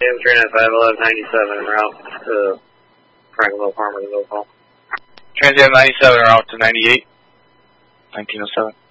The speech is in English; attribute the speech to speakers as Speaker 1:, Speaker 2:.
Speaker 1: Train at 51197 en route to Franklin Farmersville.
Speaker 2: Transam 97 en route to 98, 1907.